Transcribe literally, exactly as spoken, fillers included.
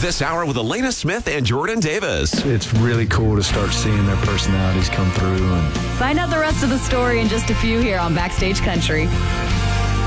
This hour with Elena Smith and Jordan Davis. It's really cool to start seeing their personalities come through. And Find out the rest of the story in just a few here on Backstage Country.